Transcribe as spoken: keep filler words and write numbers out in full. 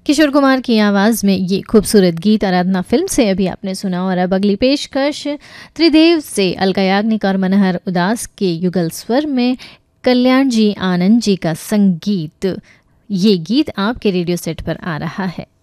किशोर कुमार की आवाज़ में ये खूबसूरत गीत आराधना फिल्म से अभी आपने सुना। और अब अगली पेशकश त्रिदेव से अलका याग्निक और मनहर उदास के युगल स्वर में कल्याण जी आनंद जी का संगीत। ये गीत आपके रेडियो सेट पर आ रहा है।